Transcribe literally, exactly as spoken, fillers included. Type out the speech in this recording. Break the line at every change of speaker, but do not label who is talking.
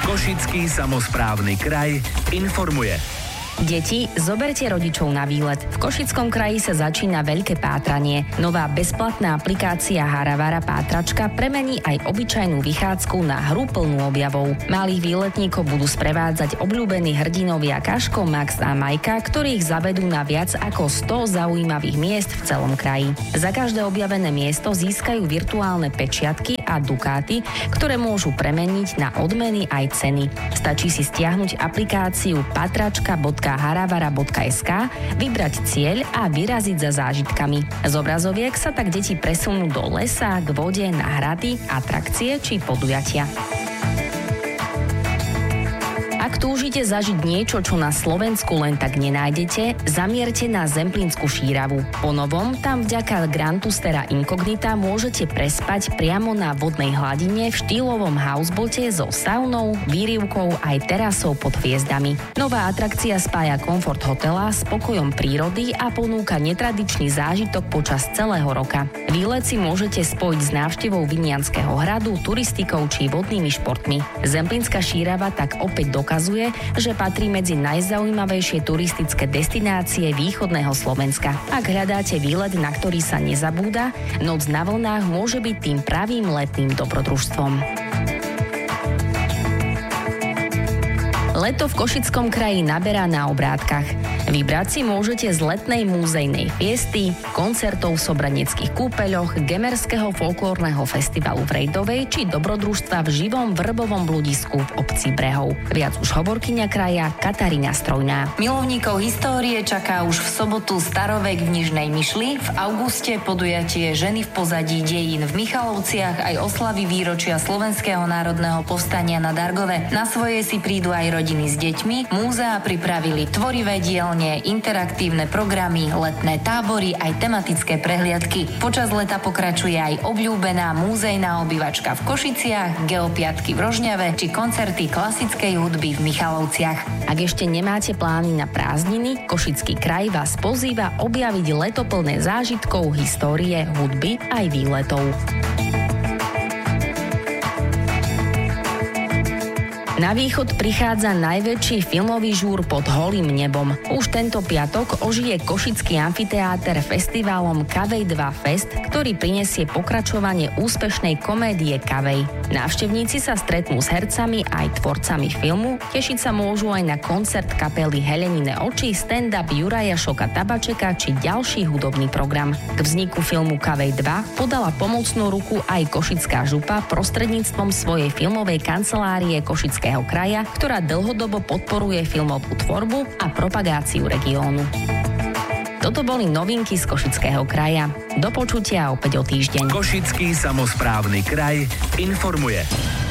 Košický samosprávny kraj informuje.
Deti, zoberte rodičov na výlet. V Košickom kraji sa začína veľké pátranie. Nová bezplatná aplikácia Haravara Pátračka premení aj obyčajnú vychádzku na hru plnú objavov. Malých výletníkov budú sprevádzať obľúbení hrdinovia Kaško, Max a Majka, ktorých zavedú na viac ako sto zaujímavých miest v celom kraji. Za každé objavené miesto získajú virtuálne pečiatky a dukáty, ktoré môžu premeniť na odmeny aj ceny. Stačí si stiahnuť aplikáciu patračka bodka haravara bodka es ká, vybrať cieľ a vyraziť za zážitkami. Z obrazoviek sa tak deti presunú do lesa, k vode, na hrady, atrakcie či podujatia. Ak túžite zažiť niečo, čo na Slovensku len tak nenájdete, zamierte na Zemplínsku šíravu. Po novom tam vďaka Grantus Terra Incognita môžete prespať priamo na vodnej hladine v štýlovom housebote so saunou, výrivkou aj terasou pod hviezdami. Nová atrakcia spája komfort hotela s pokojom prírody a ponúka netradičný zážitok počas celého roka. Výlet si môžete spojiť s návštevou Vinianského hradu, turistikou či vodnými športmi. Zemplínska šírava tak opäť dokazuje, že patrí medzi najzaujímavejšie turistické destinácie východného Slovenska. Ak hľadáte výlet, na ktorý sa nezabúda, Noc na vlnách môže byť tým pravým letným dobrodružstvom. Leto v Košickom kraji naberá na obrátkach. Vybrať si môžete z letnej múzejnej fiesty, koncertov v sobraneckých kúpeľoch, gemerského folklórneho festivalu v Rejdovej či dobrodružstva v živom vrbovom bludisku v obci Brehov. Viac už hovorkyňa kraja Katarína Strojná.
Milovníkov histórie čaká už v sobotu starovek v Nižnej Myšli, v auguste podujatie Ženy v pozadí dejín v Michalovciach aj oslavy výročia Slovenského národného povstania na Dargove. Na svoje si prídu aj rodiny s deťmi, múzea pripravili tvorivé dielne, interaktívne programy, letné tábory aj tematické prehliadky. Počas leta pokračuje aj obľúbená múzejná obývačka v Košiciach, geopiatky v Rožňave či koncerty klasickej hudby v Michalovciach.
Ak ešte nemáte plány na prázdniny, Košický kraj vás pozýva objaviť leto plné zážitkov, histórie, hudby aj výletov. Na východ prichádza najväčší filmový žúr pod holým nebom. Už tento piatok ožije Košický amfiteáter festivalom Kavej dva Fest, ktorý prinesie pokračovanie úspešnej komédie Kavej. Návštevníci sa stretnú s hercami aj tvorcami filmu, tešiť sa môžu aj na koncert kapely Helenine oči, stand-up Juraja Šoka Tabačeka či ďalší hudobný program. K vzniku filmu Kavej dva podala pomocnú ruku aj Košická župa prostredníctvom svojej filmovej kancelárie Košického kraja, ktorá dlhodobo podporuje filmovú tvorbu a propagáciu regiónu. Toto boli novinky z Košického kraja. Do počutia opäť o týždeň.
Košický samosprávny kraj informuje.